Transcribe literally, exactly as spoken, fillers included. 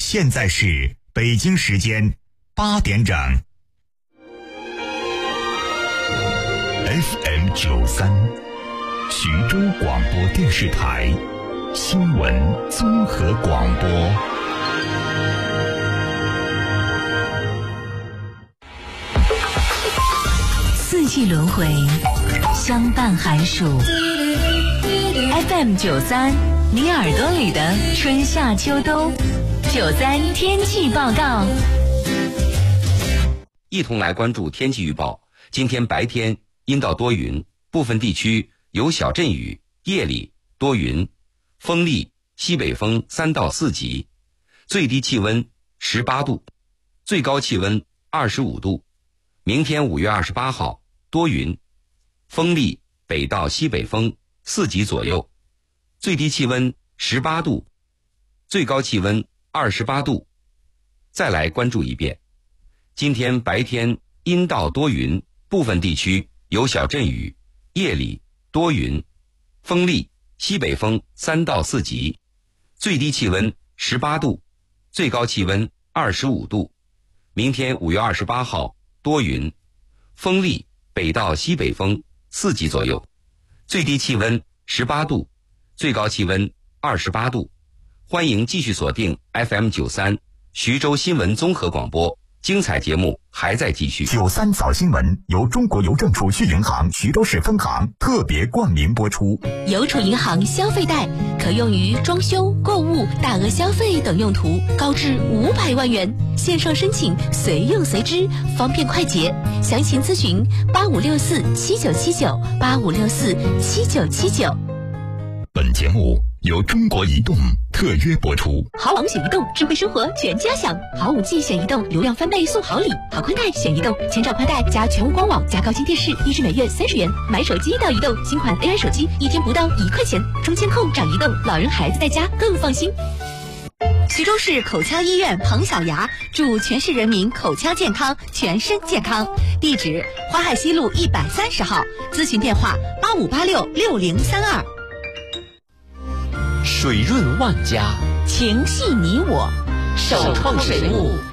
现在是北京时间八点整。F M 九三，徐州广播电视台新闻综合广播。 四季轮回，相伴寒暑。F M 九三，你耳朵里的春夏秋冬。九三天气报告， 一同来关注天气预报。今天白天阴到多云，部分地区有小阵雨，夜里多云，风力西北风三到四级，最低气温十八度，最高气温二十五度。明天五月二十八号多云，风力北到西北风四级左右，最低气温十八度，最高气温二十八度。再来关注一遍，今天白天阴到多云，部分地区有小阵雨，夜里多云，风力西北风三到四级，最低气温十八度，最高气温二十五度。明天五月二十八号多云，风力北到西北风四级左右，最低气温十八度，最高气温二十八度。欢迎继续锁定 F M 九三徐州新闻综合广播，精彩节目还在继续。 九三早新闻由中国邮政储蓄银行徐州市分行特别冠名播出。 邮储银行消费贷可用于装修、购物、大额消费等用途，高至五百万元，线上申请，随用随支，方便快捷。详情咨询八五六四七九七九八五六四七九七九。 本节目由中国移动特约播出。 好网选移动，智慧生活全家享。好 五 G 选移动，流量翻倍送好礼。好宽带选移动，千兆宽带加全屋官网加高清电视，一支每月三十元。买手机到移动，新款 A I 手机一天不到一块钱。中监控找移动，老人孩子在家更放心。徐州市口腔医院彭小牙祝全市人民口腔健康，全身健康。地址：淮海西路一百三十号，咨询电话八五八六六零三二。 水润万家， 情系你我， 首创水务